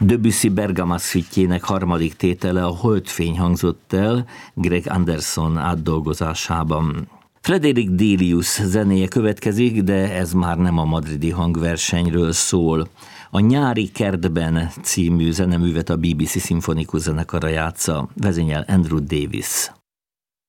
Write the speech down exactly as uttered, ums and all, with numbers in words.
Debussy Bergama szüttjének harmadik tétele, a Holdfény hangzott el Greg Anderson átdolgozásában. Frederick Delius zenéje következik, de ez már nem a madridi hangversenyről szól. A Nyári kertben című zeneművet a bé bé cé szimfonikus zenekara játsza, vezényel Andrew Davis.